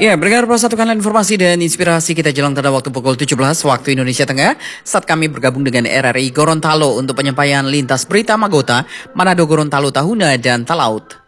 Ya, berdengar persatukan informasi dan inspirasi kita jelang pada waktu pukul 17 waktu Indonesia Tengah saat kami bergabung dengan RRI Gorontalo untuk penyampaian lintas berita Magota, Manado Gorontalo Tahuna dan Talaut.